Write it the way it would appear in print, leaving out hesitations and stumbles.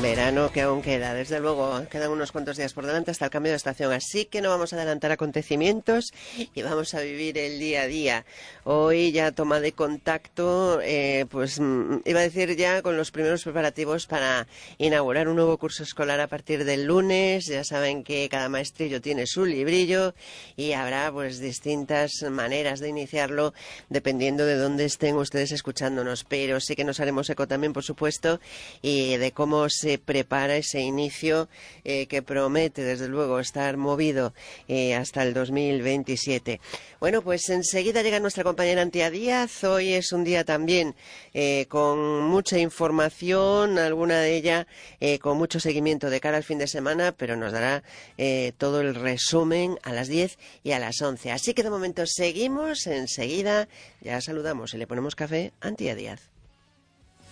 Verano que aún queda, desde luego, quedan unos cuantos días por delante hasta el cambio de estación, así que no vamos a adelantar acontecimientos y vamos a vivir el día a día. Hoy ya toma de contacto, iba a decir ya con los primeros preparativos para inaugurar un nuevo curso escolar a partir del lunes. Ya saben que cada maestrillo tiene su librillo y habrá pues distintas maneras de iniciarlo dependiendo de dónde estén ustedes escuchándonos, pero sí que nos haremos eco también, por supuesto, y de cómo se prepara ese inicio que promete, desde luego, estar movido hasta el 2027. Bueno, pues enseguida llega nuestra compañera Antía Díaz. Hoy es un día también con mucha información, alguna de ella con mucho seguimiento de cara al fin de semana, pero nos dará todo el resumen a las 10 y a las 11. Así que de momento seguimos, enseguida ya saludamos y le ponemos café a Antía Díaz.